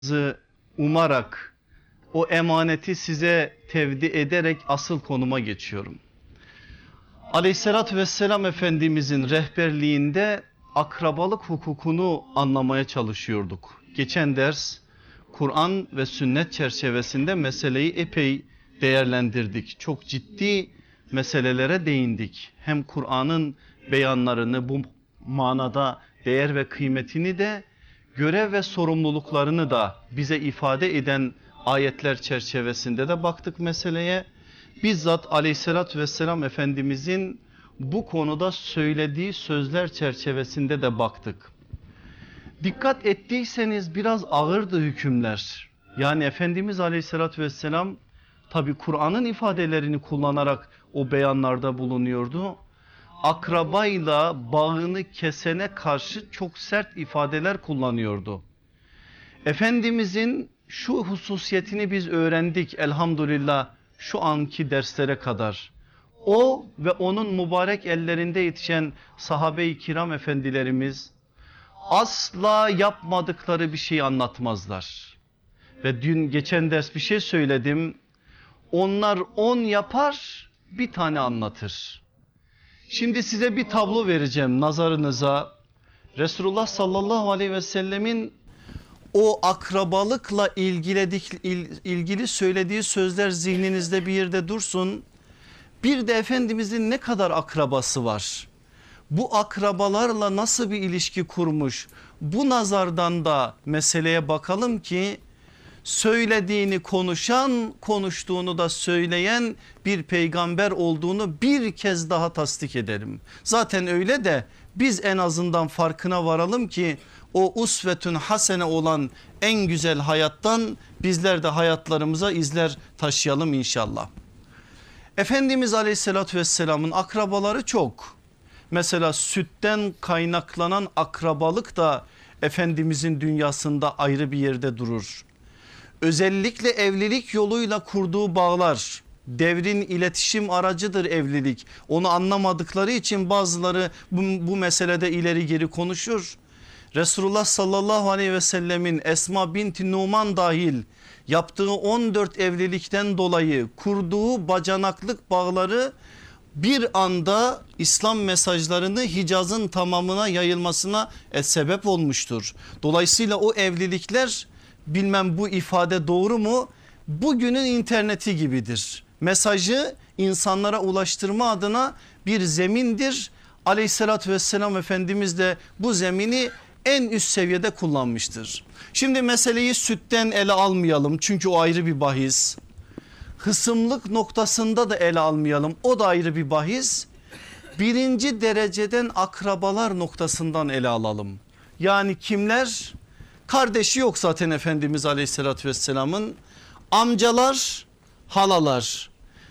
umarak o emaneti size tevdi ederek asıl konuma geçiyorum. Aleyhissalatü vesselam Efendimizin rehberliğinde akrabalık hukukunu anlamaya çalışıyorduk. Geçen ders Kur'an ve sünnet çerçevesinde meseleyi epey değerlendirdik. Çok ciddi meselelere değindik. Hem Kur'an'ın beyanlarını bu manada değer ve kıymetini de görev ve sorumluluklarını da bize ifade eden ayetler çerçevesinde de baktık meseleye. Bizzat Aleyhisselatü Vesselam Efendimizin bu konuda söylediği sözler çerçevesinde de baktık. Dikkat ettiyseniz biraz ağırdı hükümler. Yani Efendimiz Aleyhisselatü Vesselam tabi Kur'an'ın ifadelerini kullanarak o beyanlarda bulunuyordu. Akrabayla bağını kesene karşı çok sert ifadeler kullanıyordu. Efendimizin şu hususiyetini biz öğrendik elhamdülillah şu anki derslere kadar. O ve onun mübarek ellerinde yetişen sahabe-i kiram efendilerimiz asla yapmadıkları bir şey anlatmazlar. Ve geçen ders bir şey söyledim. Onlar 10 yapar, bir tane anlatır. Şimdi size bir tablo vereceğim nazarınıza. Resulullah sallallahu aleyhi ve sellemin o akrabalıkla ilgili söylediği sözler zihninizde bir yerde dursun. Bir de Efendimizin ne kadar akrabası var? Bu akrabalarla nasıl bir ilişki kurmuş? Bu nazardan da meseleye bakalım ki söylediğini konuşan, konuştuğunu da söyleyen bir peygamber olduğunu bir kez daha tasdik edelim. Zaten öyle de biz en azından farkına varalım ki o usvetün hasene olan en güzel hayattan bizler de hayatlarımıza izler taşıyalım inşallah. Efendimiz Aleyhisselatü Vesselam'ın akrabaları çok. Mesela sütten kaynaklanan akrabalık da Efendimizin dünyasında ayrı bir yerde durur. Özellikle evlilik yoluyla kurduğu bağlar, devrin iletişim aracıdır evlilik. Onu anlamadıkları için bazıları bu meselede ileri geri konuşur. Resulullah sallallahu aleyhi ve sellemin Esma binti Numan dahil yaptığı 14 evlilikten dolayı kurduğu bacanaklık bağları bir anda İslam mesajlarını Hicaz'ın tamamına yayılmasına sebep olmuştur. Dolayısıyla o evlilikler, bilmem bu ifade doğru mu, bugünün interneti gibidir. Mesajı insanlara ulaştırma adına bir zemindir. Aleyhissalatü vesselam Efendimiz de bu zemini en üst seviyede kullanmıştır. Şimdi meseleyi sütten ele almayalım çünkü o ayrı bir bahis. Hısımlık noktasında da ele almayalım, o da ayrı bir bahis. Birinci dereceden akrabalar noktasından ele alalım. Yani kimler? Kardeşi yok zaten Efendimiz Aleyhisselatü Vesselam'ın. Amcalar, halalar,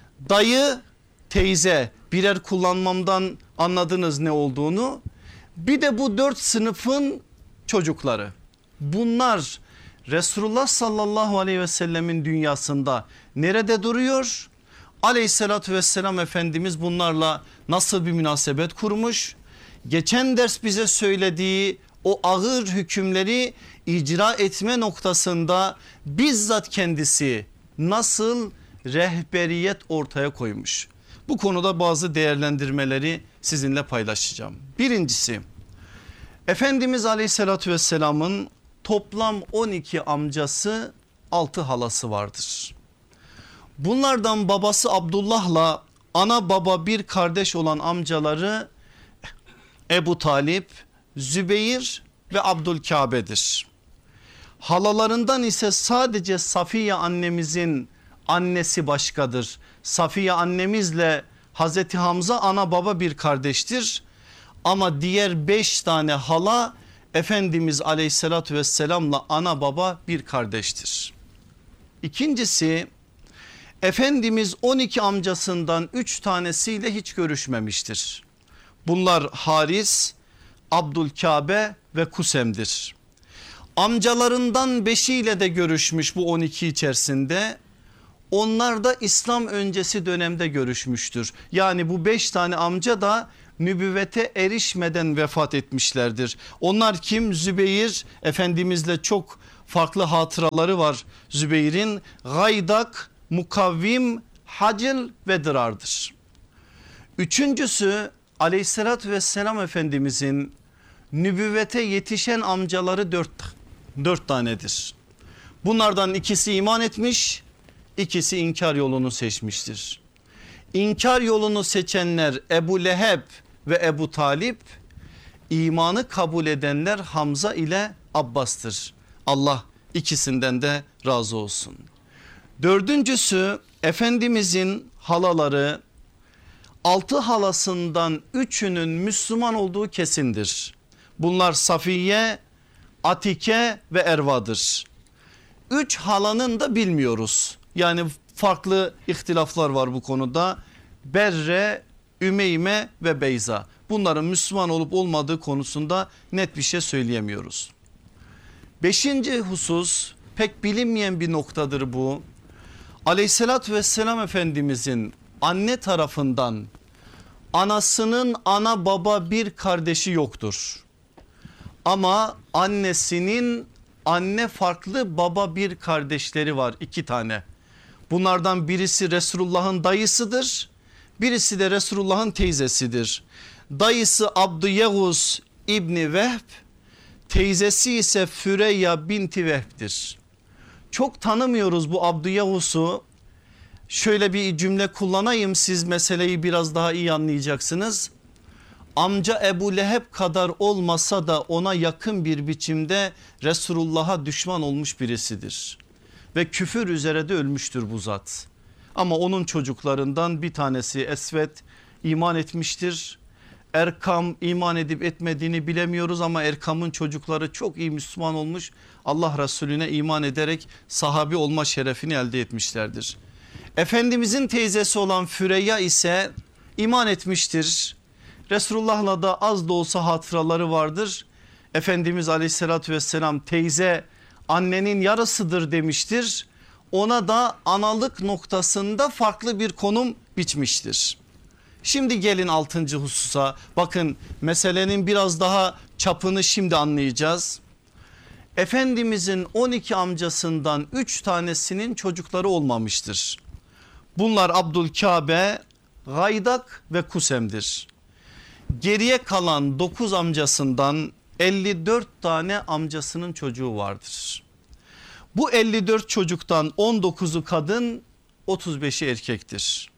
dayı, teyze, birer kullanmamdan anladınız ne olduğunu. Bir de bu 4 sınıfın çocukları. Bunlar Resulullah sallallahu aleyhi ve sellemin dünyasında nerede duruyor? Aleyhissalatü vesselam Efendimiz bunlarla nasıl bir münasebet kurmuş? Geçen ders bize söylediği o ağır hükümleri icra etme noktasında bizzat kendisi nasıl rehberiyet ortaya koymuş? Bu konuda bazı değerlendirmeleri sizinle paylaşacağım. Birincisi, Efendimiz Aleyhisselatü Vesselam'ın toplam 12 amcası, 6 halası vardır. Bunlardan babası Abdullah'la ana baba bir kardeş olan amcaları Ebu Talip, Zübeyir ve Abdülkabe'dir. Halalarından ise sadece Safiye annemizin annesi başkadır. Safiye annemizle Hazreti Hamza ana baba bir kardeştir. Ama diğer 5 tane hala Efendimiz Aleyhisselatü Vesselam'la ana baba bir kardeştir. İkincisi, Efendimiz 12 amcasından 3 tanesiyle hiç görüşmemiştir. Bunlar Haris, Abdülkabe ve Kusem'dir. Amcalarından 5'iyle de görüşmüş bu 12 içerisinde. Onlar da İslam öncesi dönemde görüşmüştür. Yani bu 5 tane amca da nübüvvete erişmeden vefat etmişlerdir. Onlar kim? Zübeyir Efendimizle çok farklı hatıraları var Zübeyir'in. Gaydak, mukavvim, hacil ve dırardır. Üçüncüsü aleyhissalatü vesselam Efendimizin nübüvvete yetişen amcaları dört tanedir. Bunlardan ikisi iman etmiş, ikisi inkar yolunu seçmiştir. İnkar yolunu seçenler Ebu Leheb ve Ebu Talip, imanı kabul edenler Hamza ile Abbas'tır. Allah ikisinden de razı olsun. Dördüncüsü Efendimizin halaları, 6 halasından 3'ünün Müslüman olduğu kesindir. Bunlar Safiye, Atike ve Erva'dır. 3 halanın da bilmiyoruz. Yani farklı ihtilaflar var bu konuda. Berre, Ümeyme ve Beyza. Bunların Müslüman olup olmadığı konusunda net bir şey söyleyemiyoruz. 5. husus pek bilinmeyen bir noktadır bu. Aleyhissalatü vesselam Efendimizin anne tarafından anasının ana baba bir kardeşi yoktur. Ama annesinin anne farklı baba bir kardeşleri var, 2 tane. Bunlardan birisi Resulullah'ın dayısıdır. Birisi de Resulullah'ın teyzesidir. Dayısı Abdüyevuz İbni Vehb, teyzesi ise Füreyya binti Vehb'dir. Çok tanımıyoruz bu Abdüyevuz'u. Şöyle bir cümle kullanayım, siz meseleyi biraz daha iyi anlayacaksınız. Amca Ebu Leheb kadar olmasa da ona yakın bir biçimde Resulullah'a düşman olmuş birisidir. Ve küfür üzere de ölmüştür bu zat. Ama onun çocuklarından bir tanesi Esved iman etmiştir. Erkam iman edip etmediğini bilemiyoruz ama Erkam'ın çocukları çok iyi Müslüman olmuş. Allah Resulüne iman ederek sahabi olma şerefini elde etmişlerdir. Efendimizin teyzesi olan Füreyya ise iman etmiştir. Resulullah'la da az da olsa hatıraları vardır. Efendimiz aleyhissalatü vesselam teyze annenin yarısıdır demiştir. Ona da analık noktasında farklı bir konum biçmiştir. Şimdi gelin 6. hususa, bakın meselenin biraz daha çapını şimdi anlayacağız. Efendimizin 12 amcasından 3 tanesinin çocukları olmamıştır. Bunlar Abdülkabe, Gaydak ve Kusem'dir. Geriye kalan 9 amcasından 54 tane amcasının çocuğu vardır. Bu 54 çocuktan 19'u kadın, 35'i erkektir.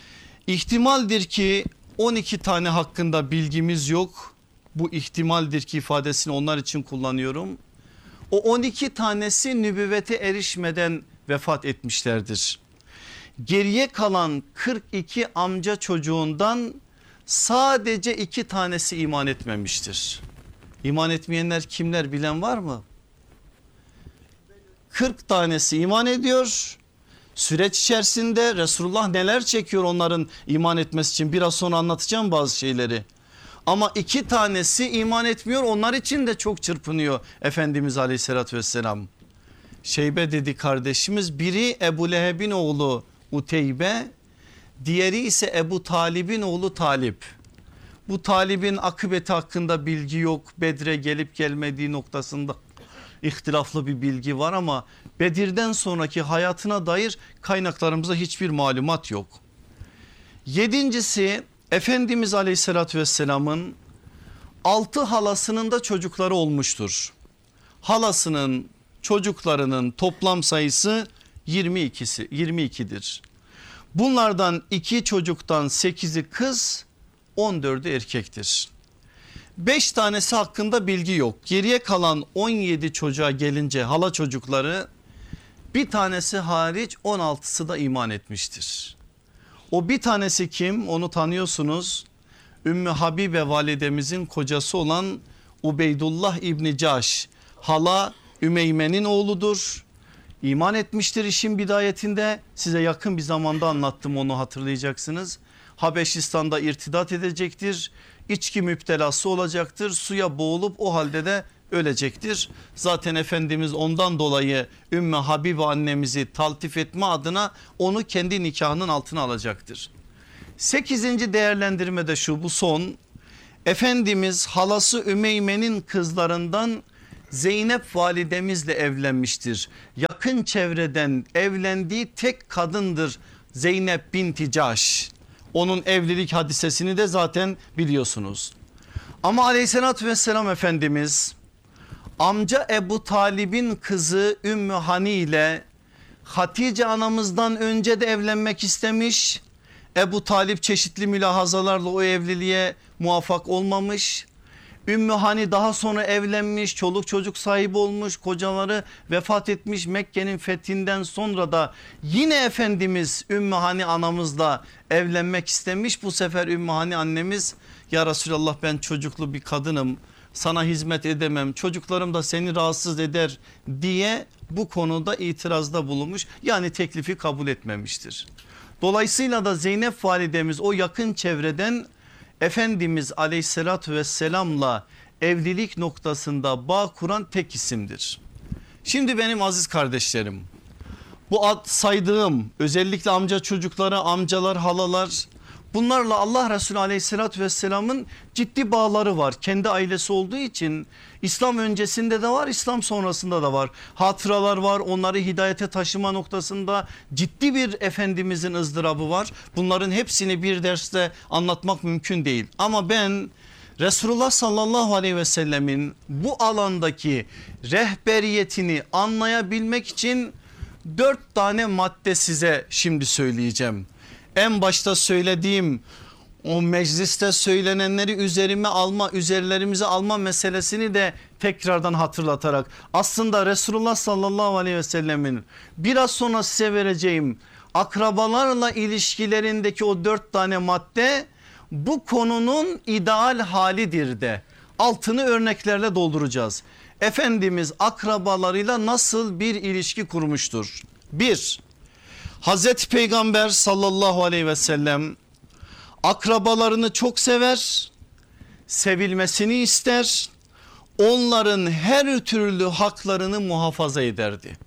İhtimaldir ki 12 tane hakkında bilgimiz yok. Bu ihtimaldir ki ifadesini onlar için kullanıyorum. O 12 tanesi nübüvvete erişmeden vefat etmişlerdir. Geriye kalan 42 amca çocuğundan sadece 2 tanesi iman etmemiştir. İman etmeyenler kimler, bilen var mı? 40 tanesi iman ediyor. Süreç içerisinde Resulullah neler çekiyor onların iman etmesi için, biraz sonra anlatacağım bazı şeyleri. Ama 2 tanesi iman etmiyor, onlar için de çok çırpınıyor Efendimiz aleyhissalatü vesselam. Şeybe dedi kardeşimiz, biri Ebu Leheb'in oğlu Uteybe, diğeri ise Ebu Talib'in oğlu Talip. Bu Talib'in akıbeti hakkında bilgi yok, Bedir'e gelip gelmediği noktasında ihtilaflı bir bilgi var ama Bedir'den sonraki hayatına dair kaynaklarımızda hiçbir malumat yok. 7.'si Efendimiz aleyhissalatü vesselamın 6 halasının da çocukları olmuştur. Halasının çocuklarının toplam sayısı 22'dir. Bunlardan 2 çocuktan 8'i kız, 14'ü erkektir. 5 tanesi hakkında bilgi yok. Geriye kalan 17 çocuğa gelince hala çocukları, bir tanesi hariç 16'sı da iman etmiştir. O bir tanesi kim? Onu tanıyorsunuz. Ümmü Habibe validemizin kocası olan Ubeydullah İbni Caş, hala Ümeyme'nin oğludur. İman etmiştir işin bidayetinde, size yakın bir zamanda anlattım, onu hatırlayacaksınız. Habeşistan'da irtidat edecektir, içki müptelası olacaktır, suya boğulup o halde de ölecektir. Zaten Efendimiz ondan dolayı Ümmü Habibe annemizi taltif etme adına onu kendi nikahının altına alacaktır. 8. değerlendirme de şu, bu son. Efendimiz halası Ümeyme'nin kızlarından Zeynep validemizle evlenmiştir. Yakın çevreden evlendiği tek kadındır Zeynep binti Cahş. Onun evlilik hadisesini de zaten biliyorsunuz. Ama aleyhissalatü vesselam Efendimiz amca Ebu Talib'in kızı Ümmü Hani ile Hatice anamızdan önce de evlenmek istemiş. Ebu Talip çeşitli mülahazalarla o evliliğe muvaffak olmamış. Ümmü Hani daha sonra evlenmiş, çoluk çocuk sahibi olmuş, kocaları vefat etmiş. Mekke'nin fethinden sonra da yine Efendimiz Ümmü Hani anamızla evlenmek istemiş. Bu sefer Ümmü Hani annemiz, ya Resulallah ben çocuklu bir kadınım, sana hizmet edemem, çocuklarım da seni rahatsız eder diye bu konuda itirazda bulunmuş. Yani teklifi kabul etmemiştir. Dolayısıyla da Zeynep validemiz o yakın çevreden Efendimiz aleyhissalatü vesselamla evlilik noktasında bağ kuran tek isimdir. Şimdi benim aziz kardeşlerim, bu saydığım özellikle amca çocukları, amcalar, halalar, bunlarla Allah Resulü aleyhissalatü vesselamın ciddi bağları var. Kendi ailesi olduğu için İslam öncesinde de var, İslam sonrasında da var. Hatıralar var, onları hidayete taşıma noktasında ciddi bir Efendimizin ızdırabı var. Bunların hepsini bir derste anlatmak mümkün değil. Ama ben Resulullah sallallahu aleyhi ve sellemin bu alandaki rehberiyetini anlayabilmek için 4 tane madde size şimdi söyleyeceğim. En başta söylediğim o mecliste söylenenleri üzerlerimize alma meselesini de tekrardan hatırlatarak, aslında Resulullah sallallahu aleyhi ve sellemin biraz sonra size vereceğim akrabalarla ilişkilerindeki o 4 tane madde bu konunun ideal halidir de, altını örneklerle dolduracağız. Efendimiz akrabalarıyla nasıl bir ilişki kurmuştur? 1. Hazreti Peygamber sallallahu aleyhi ve sellem akrabalarını çok sever, sevilmesini ister, onların her türlü haklarını muhafaza ederdi.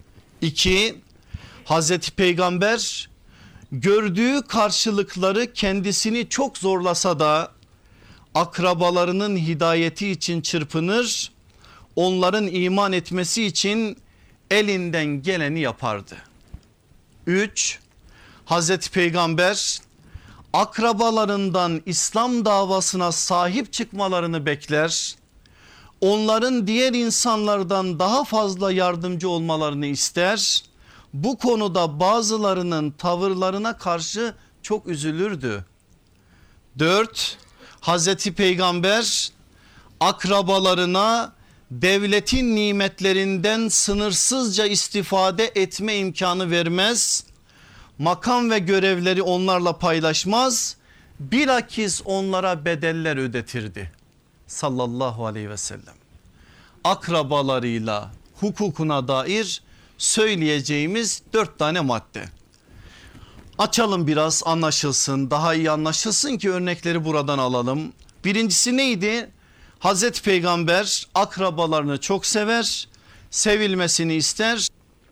2. Hazreti Peygamber gördüğü karşılıkları kendisini çok zorlasa da akrabalarının hidayeti için çırpınır, onların iman etmesi için elinden geleni yapardı. 3. Hazreti Peygamber akrabalarından İslam davasına sahip çıkmalarını bekler, onların diğer insanlardan daha fazla yardımcı olmalarını ister. Bu konuda bazılarının tavırlarına karşı çok üzülürdü. 4. Hazreti Peygamber akrabalarına devletin nimetlerinden sınırsızca istifade etme imkanı vermez. Makam ve görevleri onlarla paylaşmaz. Bilakis onlara bedeller ödetirdi. Sallallahu aleyhi ve sellem. Akrabalarıyla hukukuna dair söyleyeceğimiz 4 tane madde. Açalım biraz, anlaşılsın, daha iyi anlaşılsın ki örnekleri buradan alalım. Birincisi neydi? Hazreti Peygamber akrabalarını çok sever, sevilmesini ister.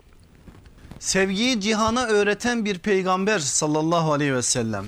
Sevgiyi cihana öğreten bir peygamber sallallahu aleyhi ve sellem.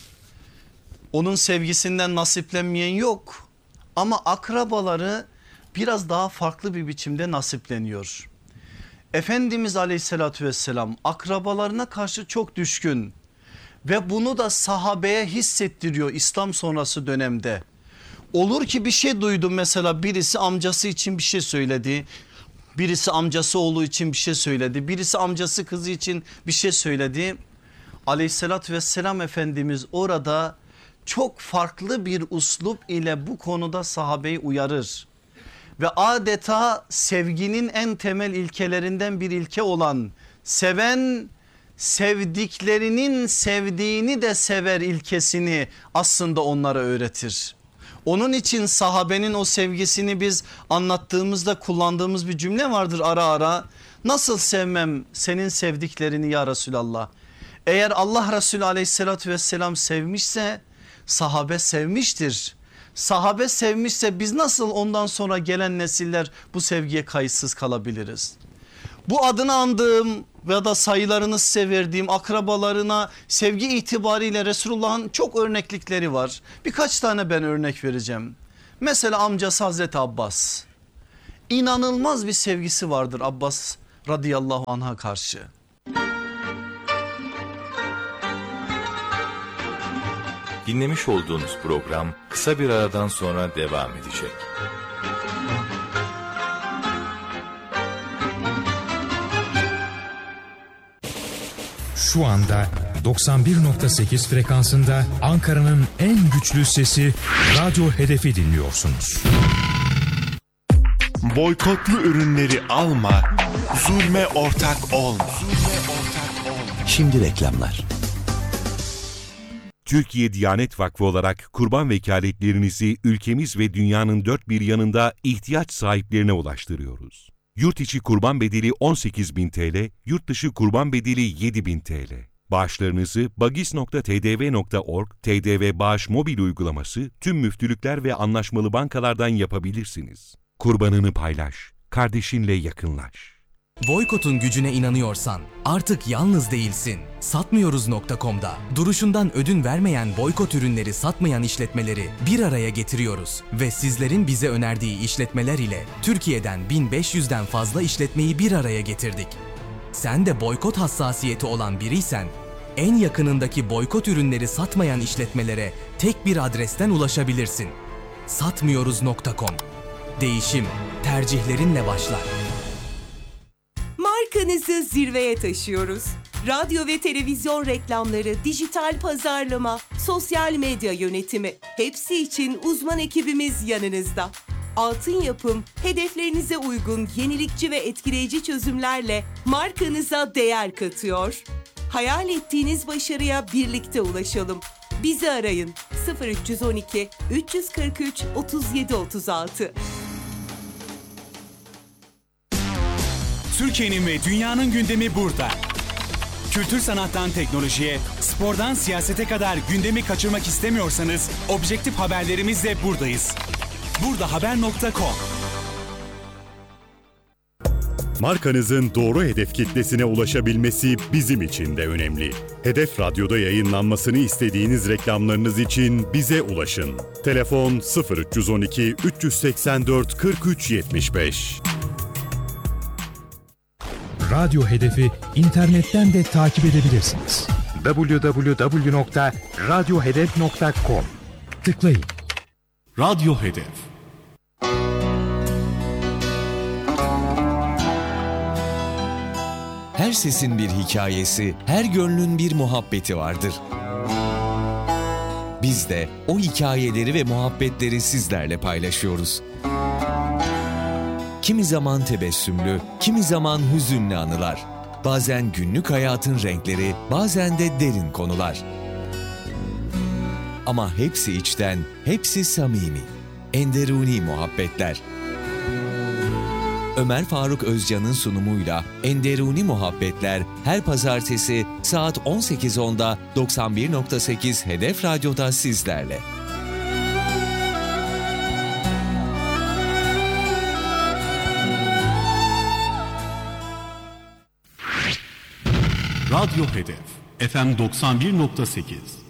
Onun sevgisinden nasiplenmeyen yok. Ama akrabaları biraz daha farklı bir biçimde nasipleniyor. Efendimiz aleyhissalatü vesselam akrabalarına karşı çok düşkün ve bunu da sahabeye hissettiriyor İslam sonrası dönemde. Olur ki bir şey duydum, mesela birisi amcası için bir şey söyledi. Birisi amcası oğlu için bir şey söyledi. Birisi amcası kızı için bir şey söyledi. Aleyhissalatü vesselam Efendimiz orada çok farklı bir uslup ile bu konuda sahabeyi uyarır. Ve adeta sevginin en temel ilkelerinden bir ilke olan seven sevdiklerinin sevdiğini de sever ilkesini aslında onlara öğretir. Onun için sahabenin o sevgisini biz anlattığımızda kullandığımız bir cümle vardır ara ara. Nasıl sevmem senin sevdiklerini ya Resulallah? Eğer Allah Resulü aleyhissalatü vesselam sevmişse sahabe sevmiştir. Sahabe sevmişse biz nasıl ondan sonra gelen nesiller bu sevgiye kayıtsız kalabiliriz? Bu adını andığım ya da sayılarını size verdiğim akrabalarına sevgi itibariyle Resulullah'ın çok örneklikleri var. Birkaç tane ben örnek vereceğim. Mesela amcası Hazreti Abbas. İnanılmaz bir sevgisi vardır Abbas radıyallahu anh'a karşı. Dinlemiş olduğunuz program kısa bir aradan sonra devam edecek. Şu anda 91.8 frekansında Ankara'nın en güçlü sesi Radyo Hedef'i dinliyorsunuz. Boykotlu ürünleri alma, zulme ortak olma. Şimdi reklamlar. Türkiye Diyanet Vakfı olarak kurban vekaletlerinizi ülkemiz ve dünyanın dört bir yanında ihtiyaç sahiplerine ulaştırıyoruz. Yurt içi kurban bedeli 18.000 TL, yurt dışı kurban bedeli 7.000 TL. Bağışlarınızı bagis.tdv.org, TDV Bağış mobil uygulaması, tüm müftülükler ve anlaşmalı bankalardan yapabilirsiniz. Kurbanını paylaş, kardeşinle yakınlaş. Boykotun gücüne inanıyorsan artık yalnız değilsin. Satmıyoruz.com'da duruşundan ödün vermeyen boykot ürünleri satmayan işletmeleri bir araya getiriyoruz ve sizlerin bize önerdiği işletmeler ile Türkiye'den 1500'den fazla işletmeyi bir araya getirdik. Sen de boykot hassasiyeti olan biriysen en yakınındaki boykot ürünleri satmayan işletmelere tek bir adresten ulaşabilirsin. Satmıyoruz.com. Değişim tercihlerinle başlar. Markanızı zirveye taşıyoruz. Radyo ve televizyon reklamları, dijital pazarlama, sosyal medya yönetimi hepsi için uzman ekibimiz yanınızda. Altın Yapım, hedeflerinize uygun yenilikçi ve etkileyici çözümlerle markanıza değer katıyor. Hayal ettiğiniz başarıya birlikte ulaşalım. Bizi arayın 0312 343 3736. Türkiye'nin ve dünyanın gündemi burada. Kültür sanattan teknolojiye, spordan siyasete kadar gündemi kaçırmak istemiyorsanız objektif haberlerimizle buradayız. Burdahaber.com. Markanızın doğru hedef kitlesine ulaşabilmesi bizim için de önemli. Hedef Radyo'da yayınlanmasını istediğiniz reklamlarınız için bize ulaşın. Telefon 0312 384 43 75. Radyo Hedef'i internetten de takip edebilirsiniz. www.radyohedef.com tıklayın. Radyo Hedef. Her sesin bir hikayesi, her gönlün bir muhabbeti vardır. Biz de o hikayeleri ve muhabbetleri sizlerle paylaşıyoruz. Kimi zaman tebessümlü, kimi zaman hüzünlü anılar. Bazen günlük hayatın renkleri, bazen de derin konular. Ama hepsi içten, hepsi samimi. Enderuni muhabbetler. Ömer Faruk Özcan'ın sunumuyla Enderuni Muhabbetler her pazartesi saat 18.10'da 91.8 Hedef Radyo'da sizlerle. Radyo Hedef FM 91.8